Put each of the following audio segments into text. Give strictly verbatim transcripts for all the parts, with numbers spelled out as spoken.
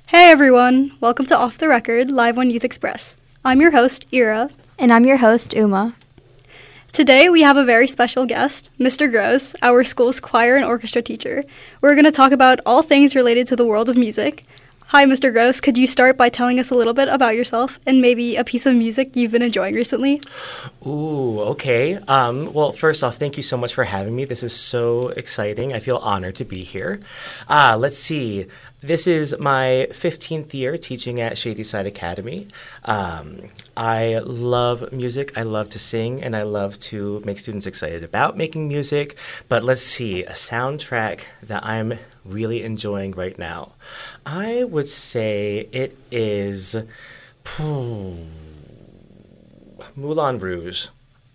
Hey everyone, welcome to Off the Record, live on Youth Express. I'm your host, Ira. And I'm your host, Uma. Today we have a very special guest, Mister Gross, our school's choir and orchestra teacher. We're going to talk about all things related to the world of music. Hi, Mister Gross, could you start by telling us a little bit about yourself and maybe a piece of music you've been enjoying recently? Ooh, okay. Um, well, first off, thank you so much for having me. This is so exciting. I feel honored to be here. Uh, let's see. This is my fifteenth year teaching at Shadyside Academy. Um, I love music, I love to sing, and I love to make students excited about making music. But let's see, a soundtrack that I'm really enjoying right now. I would say it is hmm, Moulin Rouge.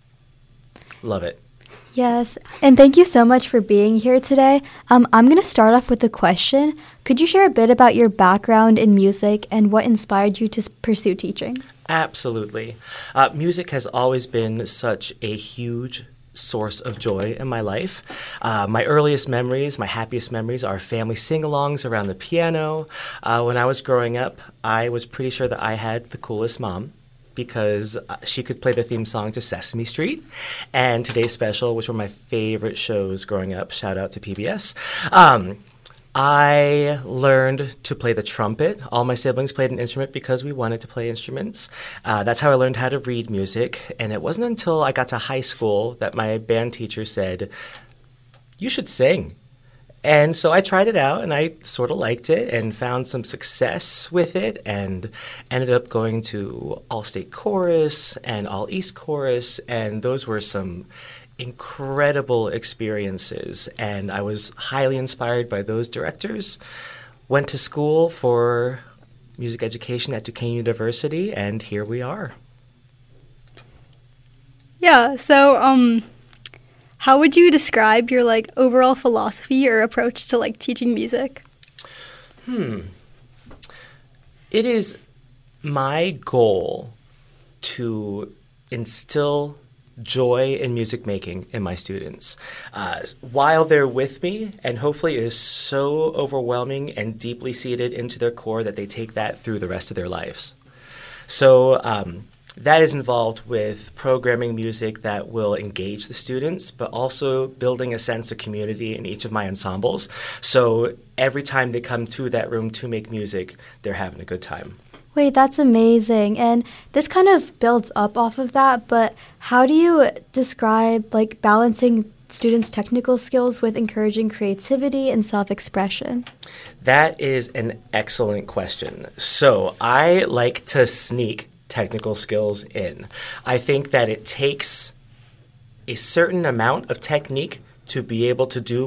Love it. Yes, and thank you so much for being here today. Um, I'm going to start off with a question. Could you share a bit about your background in music and what inspired you to s- pursue teaching? Absolutely. Uh, music has always been such a huge source of joy in my life. Uh, my earliest memories, my happiest memories are family sing-alongs around the piano. Uh, when I was growing up, I was pretty sure that I had the coolest mom, because she could play the theme song to Sesame Street and Today's Special, which were my favorite shows growing up. Shout out to P B S. Um, I learned to play the trumpet. All my siblings played an instrument because we wanted to play instruments. Uh, that's how I learned how to read music. And it wasn't until I got to high school that my band teacher said, "You should sing." And so I tried it out, and I sort of liked it and found some success with it and ended up going to All-State Chorus and All-East Chorus, and those were some incredible experiences. And I was highly inspired by those directors. Went to school for music education at Duquesne University, and here we are. Yeah, so, um... how would you describe your, like, overall philosophy or approach to, like, teaching music? Hmm. It is my goal to instill joy in music making in my students. Uh, while they're with me, and hopefully it is so overwhelming and deeply seated into their core that they take that through the rest of their lives. So, um, that is involved with programming music that will engage the students, but also building a sense of community in each of my ensembles. So every time they come to that room to make music, they're having a good time. Wait, that's amazing. And this kind of builds up off of that, but how do you describe, like, balancing students' technical skills with encouraging creativity and self-expression? That is an excellent question. So I like to sneak technical skills in. I think that it takes a certain amount of technique to be able to do